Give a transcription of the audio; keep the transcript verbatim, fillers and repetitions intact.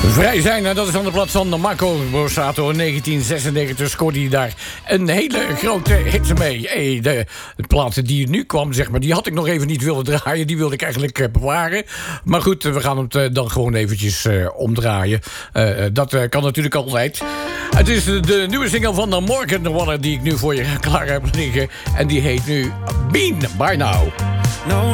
Vrij zijn, en dat is van de plaats van Marco Borsato. In negentien zesennegentig scoorde hij daar een hele grote hit mee. Hey, de, de plaat die nu kwam, zeg maar, die had ik nog even niet willen draaien. Die wilde ik eigenlijk uh, bewaren. Maar goed, we gaan het uh, dan gewoon eventjes uh, omdraaien. Uh, dat uh, kan natuurlijk altijd. Het is de, de nieuwe single van de Morgan Wallen die ik nu voor je klaar heb liggen. En die heet nu Been By Now. No.